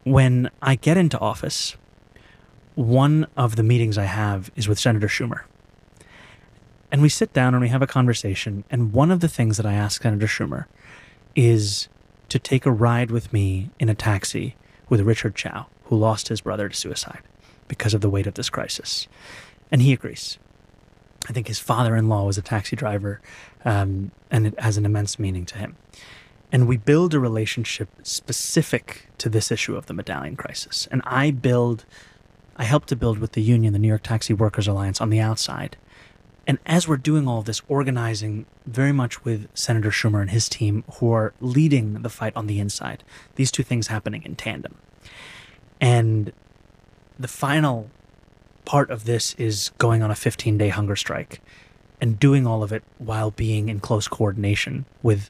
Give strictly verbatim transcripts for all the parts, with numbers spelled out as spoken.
when I get into office, one of the meetings I have is with Senator Schumer. And we sit down and we have a conversation. And one of the things that I ask Senator Schumer is to take a ride with me in a taxi with Richard Chow, who lost his brother to suicide because of the weight of this crisis. And he agrees. I think his father-in-law was a taxi driver, um, and it has an immense meaning to him. And we build a relationship specific to this issue of the medallion crisis. And I build, I help to build with the union, the New York Taxi Workers Alliance, on the outside. And as we're doing all of this, organizing very much with Senator Schumer and his team, who are leading the fight on the inside, these two things happening in tandem. And the final part of this is going on a fifteen-day hunger strike and doing all of it while being in close coordination with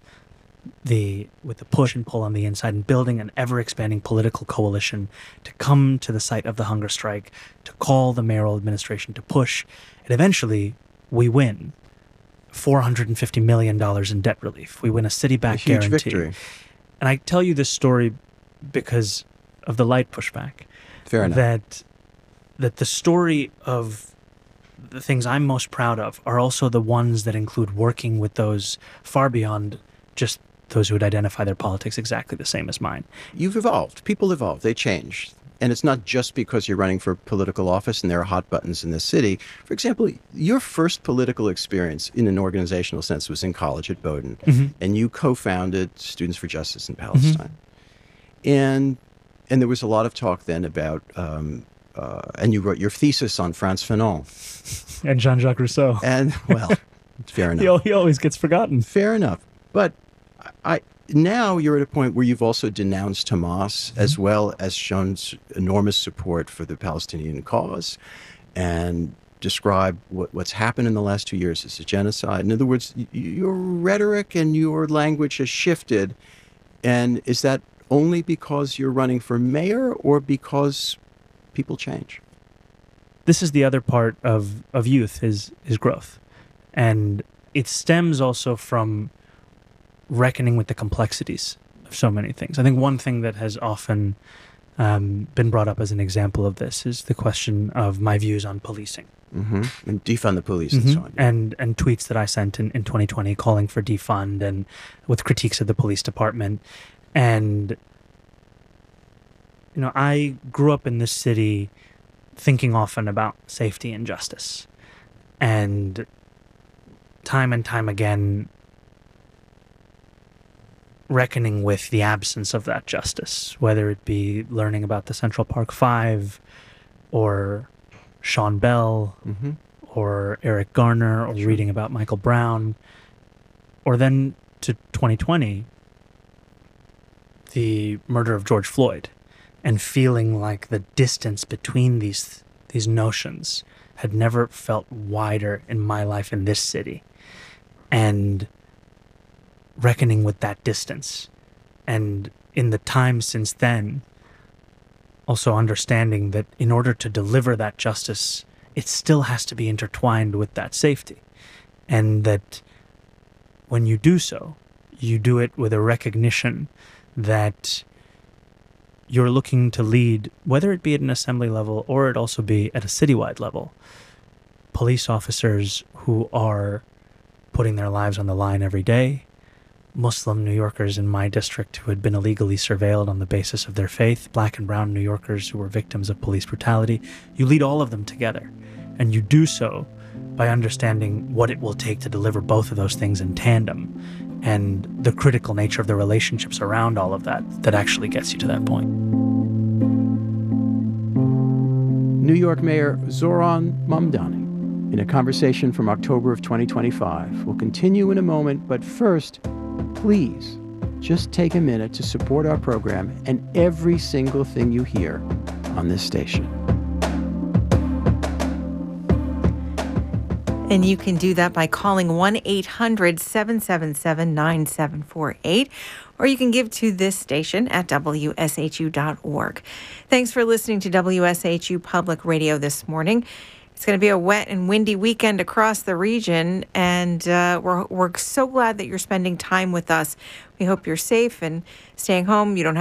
the with the push and pull on the inside, and building an ever-expanding political coalition to come to the site of the hunger strike, to call the mayoral administration to push, and eventually we win four hundred fifty million dollars in debt relief. We win a city-backed a huge guarantee. Victory. And I tell you this story because of the light pushback. Fair enough. That, that the story of the things I'm most proud of are also the ones that include working with those far beyond just those who would identify their politics exactly the same as mine. You've evolved. People evolve. They change. And it's not just because you're running for political office and there are hot buttons in this city. For example, your first political experience in an organizational sense was in college at Bowdoin, mm-hmm. and you co-founded Students for Justice in Palestine. Mm-hmm. And and there was a lot of talk then about, um, uh, and you wrote your thesis on Frantz Fanon. And Jean-Jacques Rousseau. And, well, fair enough. he, he always gets forgotten. Fair enough. But I... now you're at a point where you've also denounced Hamas, mm-hmm. as well as shown enormous support for the Palestinian cause, and describe what, what's happened in the last two years as a genocide. In other words, y- your rhetoric and your language has shifted. And is that only because you're running for mayor, or because people change? This is the other part of, of youth, is, is growth. And it stems also from reckoning with the complexities of so many things. I think one thing that has often um, been brought up as an example of this is the question of my views on policing. Mm-hmm. And defund the police mm-hmm. and so on. And, and tweets that I sent in, in twenty twenty calling for defund, and with critiques of the police department. And, you know, I grew up in this city thinking often about safety and justice. And time and time again, reckoning with the absence of that justice, whether it be learning about the Central Park Five, or Sean Bell, mm-hmm. or Eric Garner, or sure. reading about Michael Brown, or then to twenty twenty, the murder of George Floyd, and feeling like the distance between these these notions had never felt wider in my life in this city. And reckoning with that distance. And in the time since then, also understanding that in order to deliver that justice, it still has to be intertwined with that safety. And that when you do so, you do it with a recognition that you're looking to lead, whether it be at an assembly level or it also be at a citywide level, police officers who are putting their lives on the line every day, Muslim New Yorkers in my district who had been illegally surveilled on the basis of their faith, Black and brown New Yorkers who were victims of police brutality. You lead all of them together, and you do so by understanding what it will take to deliver both of those things in tandem, and the critical nature of the relationships around all of that that actually gets you to that point. New York Mayor Zohran Mamdani in a conversation from October of twenty twenty-five. We'll continue in a moment, but first, please just take a minute to support our program and every single thing you hear on this station. And you can do that by calling one eight hundred seven seven seven nine seven four eight, or you can give to this station at W S H U dot org. Thanks for listening to W S H U Public Radio this morning. It's going to be a wet and windy weekend across the region, and uh, we're we're so glad that you're spending time with us. We hope you're safe and staying home. You don't have